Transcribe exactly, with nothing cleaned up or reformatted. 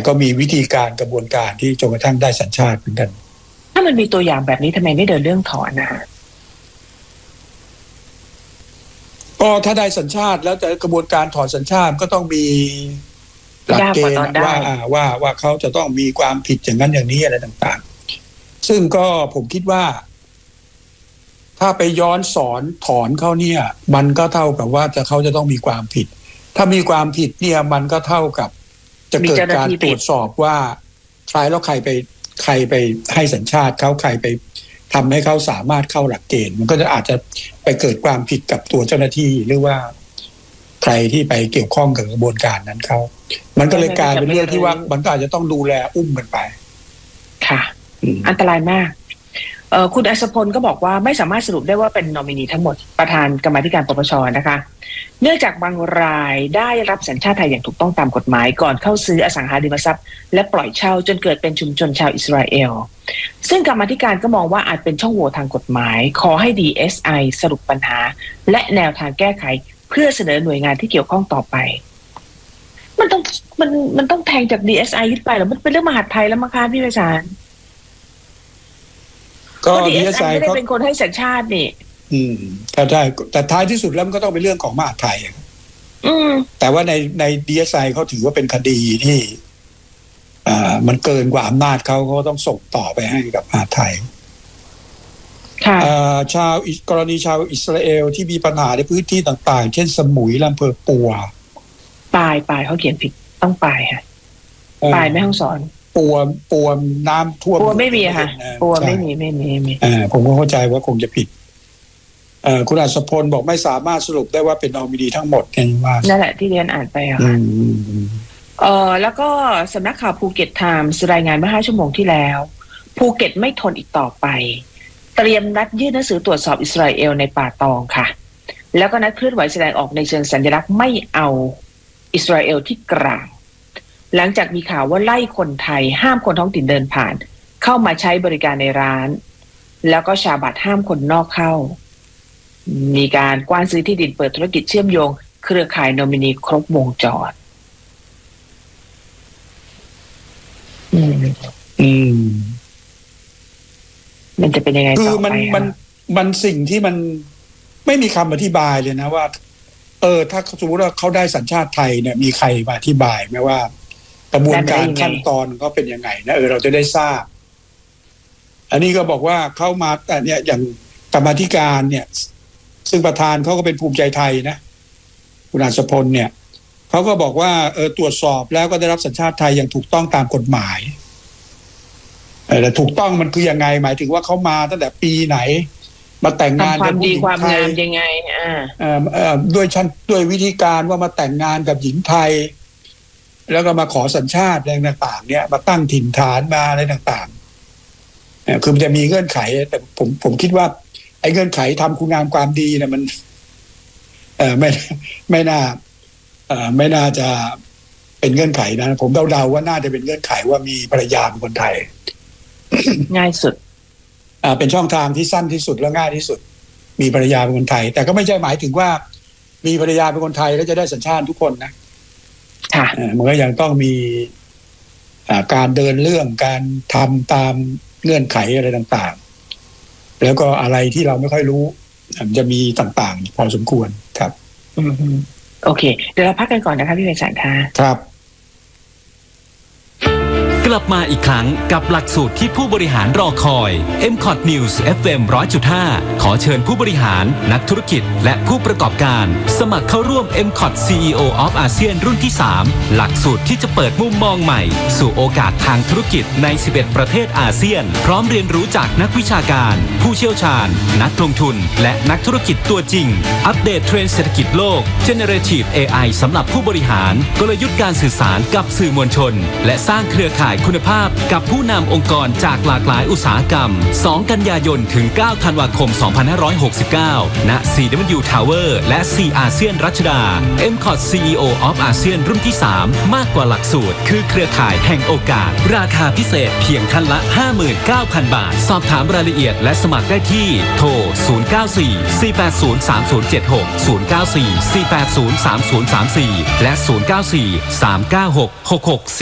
ก็มีวิธีการกระบวนการที่จนกระทั่งได้สัญชาติเหมือนกันถ้ามันมีตัวอย่างแบบนี้ทำไมไม่เดินเรื่องถอนนะก็ถ้าได้สัญชาติแล้วแต่กระบวนการถอนสัญชาติก็ต้องมีหลักเกณฑ์ว่าว่าว่าเขาจะต้องมีความผิดอย่างนั้นอย่างนี้อะไรต่างๆซึ่งก็ผมคิดว่าถ้าไปย้อนสอนถอนเขาเนี่ยมันก็เท่ากับว่าจะเขาจะต้องมีความผิดถ้ามีความผิดเนี่ยมันก็เท่ากับจะเกิดการตรวจสอบว่าใครแล้วใครไปใครไปให้สัญชาติเขาใครไปทำให้เขาสามารถเข้าหลักเกณฑ์มันก็จะอาจจะไปเกิดความผิดกับตัวเจ้าหน้าที่หรือว่าใครที่ไปเกี่ยวข้องกับกระบวนการนั้นเขามันก็เลยกลายเป็นเรื่องที่ว่ามันก็อาจจะต้องดูแลอุ้มกันไปค่ะอันตรายมากเอ่อคุณอัศพลก็บอกว่าไม่สามารถสรุปได้ว่าเป็นนอมินีทั้งหมดประธานกรรมาธิการปปชนะคะเนื่องจากบางรายได้รับสัญชาติไทยอย่างถูกต้องตามกฎหมายก่อนเข้าซื้ออสังหาริมทรัพย์และปล่อยเช่าจนเกิดเป็นชุมชนชาวอิสราเอลซึ่งกรรมาธิการก็มองว่าอาจเป็นช่องโหว่ทางกฎหมายขอให้ ดี เอส ไอ สรุปปัญหาและแนวทางแก้ไขเพื่อเสนอหน่วยงานที่เกี่ยวข้องต่อไปมันต้องมันมันต้องแทงจาก ดี เอส ไอ ขึ้นไปหรือมันเป็นเรื่องมหาดไทยแล้วมั้งคะพี่ประสานก็ ดี เอส ไอ ไม่ได้เป็นคนให้สัญชาตินี่อืมก็ใช่แต่ท้ายที่สุดแล้วมันก็ต้องเป็นเรื่องของมหาดไทยอืมแต่ว่าในใน ดี เอส ไอ เขาถือว่าเป็นคดีที่อ่ามันเกินกว่าอำนาจเขาเขาต้องส่งต่อไปให้กับมหาดไทยค่ะอ่าชาวกรณีชาวอิสราเอลที่มีปัญหาในพื้นที่ต่างๆเช่นสมุยและอำเภอปัวปายปายเขาเขียนผิดต้องปายค่ะปายแม่ฮ่องสอนปัวปัวน้ำท่วมปัวไม่มีค่ะปัวไม่มีไม่มีไม่อ่าผมก็เข้าใจว่าคงจะผิดเอ่อคุณอัศพลบอกไม่สามารถสรุปได้ว่าเป็นนอมินีทั้งหมดไงว่านั่นแหละที่เรียนอ่านไปอ่ะค่ะเอ่อแล้วก็สำนักข่าวภูเก็ตไทม์รายงานเมื่อห้าชั่วโมงที่แล้วภูเก็ตไม่ทนอีกต่อไปเตรียมนัดยื่นหนังสือตรวจสอบอิสราเอลในป่าตองค่ะแล้วก็นัดเคลื่อนไหวแสดงออกในเชิงสัญลักษณ์ไม่เอาอิสราเอลที่กลางหลังจากมีข่าวว่าไล่คนไทยห้ามคนท้องถิ่นเดินผ่านเข้ามาใช้บริการในร้านแล้วก็ชาบัตห้ามคนนอกเข้ามีการกว้านซื้อที่ดินเปิดธุรกิจเชื่อมโยงเครือข่ายนอมินีครบวงจรอืมอืมมันจะเป็นยังไงต่อไปคือมันมันมันสิ่งที่มันไม่มีคำอธิบายเลยนะว่าเออถ้าสมมติว่าเขาได้สัญชาติไทยเนี่ยมีใครมาอธิบายไหมว่ากระบวนการขั้นตอนเขาเป็นยังไงนะเออเราจะได้ทราบอันนี้ก็บอกว่าเข้ามาแต่เนี่ยอย่างกรรมาธิการเนี่ยซึ่งประธานเขาก็เป็นภูมิใจไทยนะคุณอัศพลเนี่ยเขาก็บอกว่าเออตรวจสอบแล้วก็ได้รับสัญชาติไทยอย่างถูกต้องตามกฎหมายแต่ถูกต้องมันคือยังไงหมายถึงว่าเขามาตั้งแต่ปีไหนมาแต่งงานกับผู้หญิงไทยยังไงอ่าเอ่อเอ่อด้วยชั้นด้วยวิธีการว่ามาแต่งงานกับหญิงไทยแล้วก็มาขอสัญชาติอะไรต่างๆเนี่ยมาตั้งถิ่นฐานมาอะไรต่างๆคือมันจะมีเงื่อนไขแต่ผมผมคิดว่าไอ้เงื่อนไขทำคุณงามความดีเนี่ยมันเอ่อไม่ไม่น่าเอ่อไม่น่าจะเป็นเงื่อนไขนะผมเดาๆว่าน่าจะเป็นเงื่อนไขว่ามีภรรยาเป็นคนไทยง่ายสุดอ่าเป็นช่องทางที่สั้นที่สุดและง่ายที่สุดมีภรรยาเป็นคนไทยแต่ก็ไม่ใช่หมายถึงว่ามีภรรยาเป็นคนไทยแล้วจะได้สัญชาติทุกคนนะค่ะมันก็ยังต้องมีอ่าการเดินเรื่องการทำตามเงื่อนไขอะไรต่างๆแล้วก็อะไรที่เราไม่ค่อยรู้มันจะมีต่างๆพอสมควรครับอืมโอเคเดี๋ยวเราพักกันก่อนนะคะพี่เวชสันค่ะครับกลับมาอีกครั้งกับหลักสูตรที่ผู้บริหารรอคอย เอ็ม คอท News เอฟ เอ็ม หนึ่งร้อยจุดห้า ขอเชิญผู้บริหารนักธุรกิจและผู้ประกอบการสมัครเข้าร่วม เอ็ม คอท ซี อี โอ of อาเซียนรุ่นที่สามหลักสูตรที่จะเปิดมุมมองใหม่สู่โอกาสทางธุรกิจในสิบเอ็ดประเทศอาเซียนพร้อมเรียนรู้จากนักวิชาการผู้เชี่ยวชาญนักลงทุนและนักธุรกิจตัวจริงอัปเดตเทรนด์เศรษฐกิจโลก Generative เอ ไอ สำหรับผู้บริหารกลยุทธ์การสื่อสารกับสื่อมวลชนและสร้างเครือข่ายคุณภาพกับผู้นำองค์กรจากหลากหลายอุตสาหกรรมสองกันยายนถึงเก้าธันวาคมสองพันห้าร้อยหกสิบเก้าณ ซี ดับเบิลยู Tower และ C อาเซียนรัชดา เอ็ม คอท ซี อี โอ of อาเซียนรุ่นที่สามมากกว่าหลักสูตรคือเครือข่ายแห่งโอกาสราคาพิเศษเพียงท่านละ ห้าหมื่นเก้าพัน บาทสอบถามรายละเอียดและสมัครได้ที่โทรศูนย์ เก้า สี่ สี่ แปด ศูนย์ สาม ศูนย์ เจ็ด หก ศูนย์ เก้า สี่ สี่ แปด ศูนย์ สาม ศูนย์ สาม สี่และศูนย์ เก้า สี่ สาม เก้า หก หก หก